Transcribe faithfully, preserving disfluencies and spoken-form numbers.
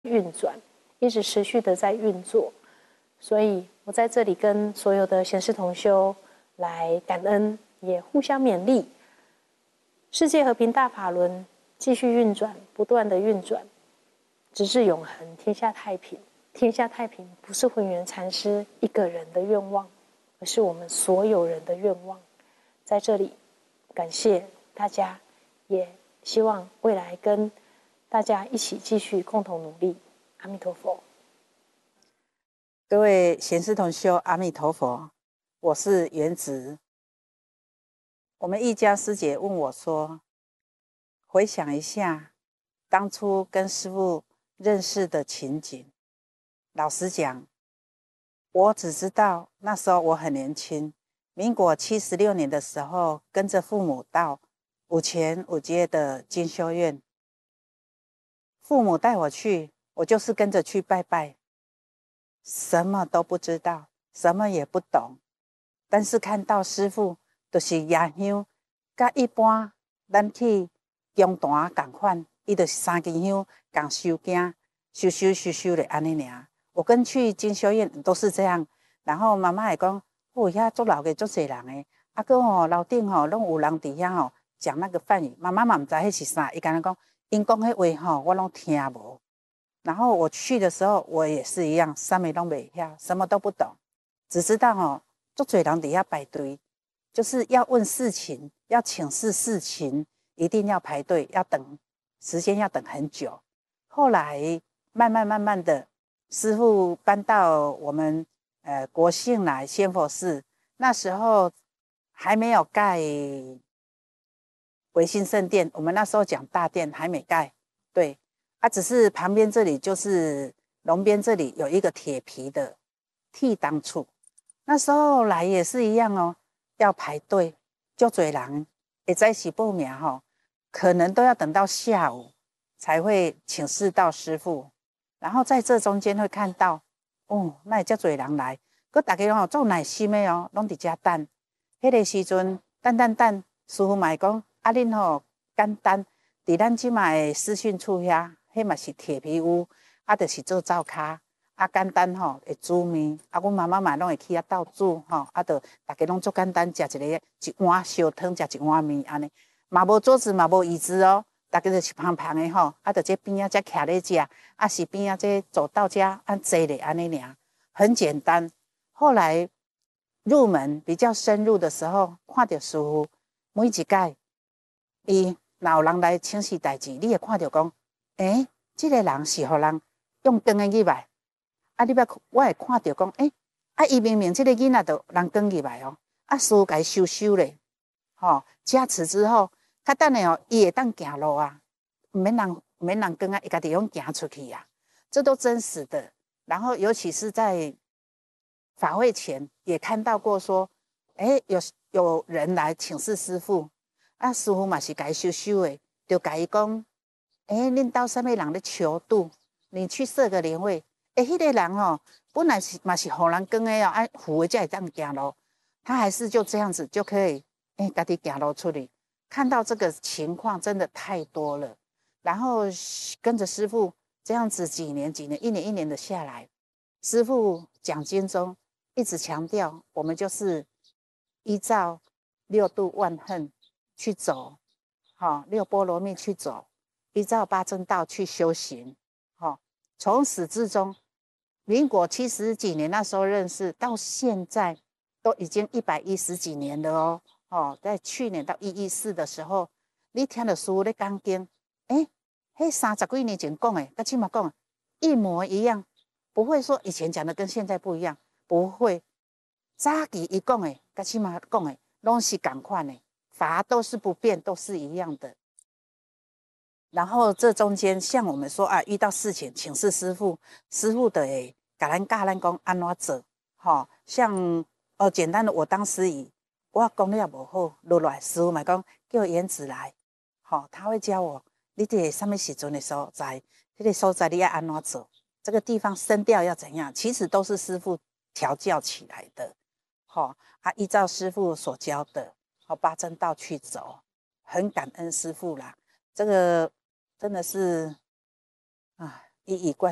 运转，一直持续的在运作。所以我在这里跟所有的贤士同修来感恩，也互相勉励。世界和平大法轮继续运转，不断的运转，直至永恒，天下太平。天下太平不是慧远禅师一个人的愿望，而是我们所有人的愿望。在这里感谢大家，也希望未来跟大家一起继续共同努力。阿弥陀佛。 各位贤士同修，阿弥陀佛，我是元直。我们一家师姐问我说，回想一下当初跟师父认识的情景。老实讲，我只知道那时候我很年轻，民国七十六年的时候，跟着父母到五前五街的精修院，父母带我去，我就是跟着去拜拜，什么都不知道，什么也不懂，但是看到师父就是野香，甲一般咱去供坛同款，伊就是三支香共收件，收收收收的安尼尔。我跟去精修院都是这样，然后妈妈会讲，哦，遐做老嘅做侪人诶，啊个吼楼顶吼拢有人伫遐吼讲那个梵语，妈妈嘛唔知迄是啥，伊敢若讲，因讲迄话吼，我拢听无。然后我去的时候，我也是一样，啥物拢袂晓，什么都不懂，只知道吼，做侪人伫遐排队，就是要问事情，要请示事情，一定要排队，要等，时间要等很久。后来慢慢慢慢的。师父搬到我们呃国姓来仙佛寺，那时候还没有盖维新圣殿，我们那时候讲大殿还没盖，对，啊，只是旁边这里就是龙边这里有一个铁皮的剃当处，那时候来也是一样哦，要排队，就多人，会在一起报名吼，可能都要等到下午才会请示到师父。然后在这中间会看到，哦，那也遮多人来，佮大家吼做耐心的哦，拢伫遮等。迄个时阵，等等等，师父嘛会讲，啊，恁吼简单，伫咱即卖的视讯处遐，迄嘛是铁皮屋，啊，就是做灶骹，啊，简单吼会煮面，啊，阮妈妈嘛拢会去遐斗煮吼，啊，就大家拢做简单，食一个一碗烧汤，食一碗面安尼，嘛无桌子，嘛无椅子哦。大家就是胖胖的吼，啊，就这边啊，才徛咧食，啊是边啊，这走到家按坐咧安尼尔，很简单。后来入门比较深入的时候，看到师父每一届，伊若有人来请示代志，你会看到讲，诶，这个人是互人用光的入来，啊，你捌我会看到讲，诶，啊，伊明明这个囡仔就人光入来哦，啊，师父甲伊收收咧，吼、哦，加持之后。较等下哦，伊会当行路啊，唔免人唔免人跟啊，伊家己用行出去啊，这都真实的。然后尤其是在法会前，也看到过说，诶，有有人来请示师父，啊，师父嘛是甲伊修修的，就甲伊讲，诶，恁兜什么人咧求度，你去设个莲位，诶，迄、那个人哦，本来是嘛是互人跟的哦，啊，扶的才会当行路，他还是就这样子就可以，诶，家己行路出去。看到这个情况真的太多了，然后跟着师父这样子几年几年一年一年的下来，师父讲经中一直强调，我们就是依照六度万恨去走，好、哦、六波罗蜜去走，依照八正道去修行，好、哦，从始至终，民国七十几年那时候认识，到现在都已经一百一十几年了哦。哦，在去年到一一四的时候，你听到师父咧讲经，诶，迄三十几年前讲的，跟今嘛讲一模一样，不会说以前讲的跟现在不一样，不会。早期伊讲的，跟今嘛讲的，拢是同款的，法都是不变，都是一样的。然后这中间，像我们说啊，遇到事情请示师父，师父的诶，甲咱教咱讲安怎做，吼、哦，像呃简单的，我当时以。我讲了无好，落来师父嘛讲叫颜子来，吼、哦，他会教我，你伫什么时阵的所在，这个所在你要安怎做，这个地方声调要怎样，其实都是师父调教起来的，吼、哦，啊，依照师父所教的，好、哦、八正道去走，很感恩师父啦，这个真的是啊一以贯。